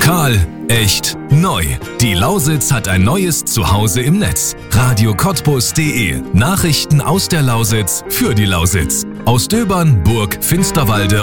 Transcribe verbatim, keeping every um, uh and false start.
Lokal, echt, neu. Die Lausitz hat ein neues Zuhause im Netz. radio cottbus punkt de. Nachrichten aus der Lausitz für die Lausitz. Aus Döbern, Burg, Finsterwalde